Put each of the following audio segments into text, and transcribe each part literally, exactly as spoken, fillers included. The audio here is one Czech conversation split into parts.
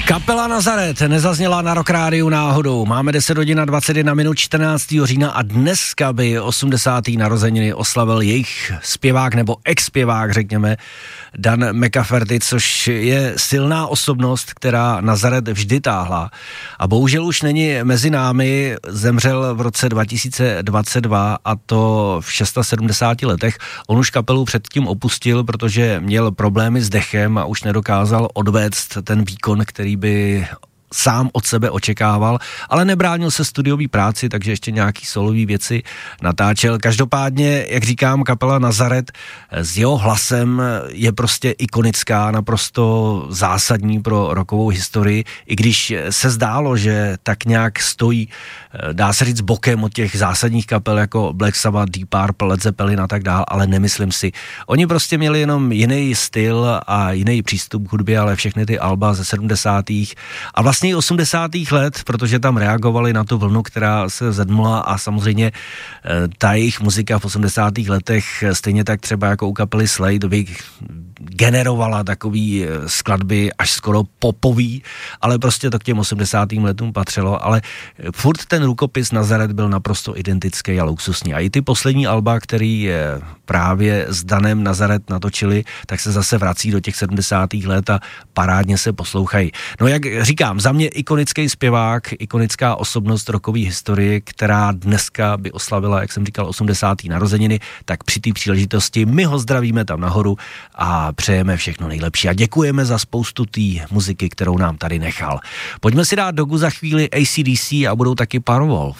Kapela Nazaret nezazněla na Rock Rádiu náhodou. Máme deset hodin a dvacet jedna minut čtrnáctého října a dneska by osmdesáté narozeniny oslavil jejich zpěvák nebo ex-zpěvák, řekněme, Dan McCafferty, což je silná osobnost, která Nazaret vždy táhla. A bohužel už není mezi námi, zemřel v roce dva tisíce dvacet dva a to v sedmdesáti šesti letech. On už kapelu předtím opustil, protože měl problémy s dechem a už nedokázal odvést ten výkon, který by sám od sebe očekával, ale nebránil se studiové práci, takže ještě nějaký solový věci natáčel. Každopádně, jak říkám, kapela Nazaret s jeho hlasem je prostě ikonická, naprosto zásadní pro rockovou historii, i když se zdálo, že tak nějak stojí, dá se říct, bokem od těch zásadních kapel jako Black Sabbath, Deep Purple, Led Zeppelin a tak dál, ale nemyslím si. Oni prostě měli jenom jiný styl a jiný přístup k hudbě, ale všechny ty alba ze sedmdesátých a vlastně i osmdesátých let, protože tam reagovali na tu vlnu, která se zedmula a samozřejmě ta jejich muzika v osmdesátých letech, stejně tak třeba jako u kapely Slade, by generovala takový skladby až skoro popový, ale prostě to k těm osmdesátým letům patřilo, ale furt ten rukopis Nazaret byl naprosto identický a luxusní. A i ty poslední alba, který právě s Danem Nazaret natočili, tak se zase vrací do těch sedmdesátých let a parádně se poslouchají. No jak říkám, za mě ikonický zpěvák, ikonická osobnost rockové historie, která dneska by oslavila, jak jsem říkal, osmdesáté narozeniny, tak při té příležitosti my ho zdravíme tam nahoru a přejeme všechno nejlepší a děkujeme za spoustu té muziky, kterou nám tady nechal. Pojďme si dát dogu za chvíli A C D C a budou taky Powerwolf.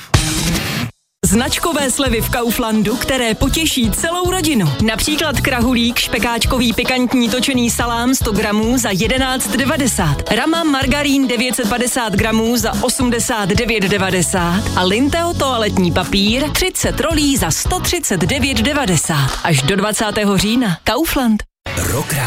Značkové slevy v Kauflandu, které potěší celou rodinu. Například krahulík, špekáčkový pikantní točený salám sto gramů za jedenáct devadesát. Rama margarín devět set padesát gramů za osmdesát devět devadesát. A Linteo toaletní papír třicet rolí za sto třicet devět devadesát. Až do dvacátého října. Kaufland. Rock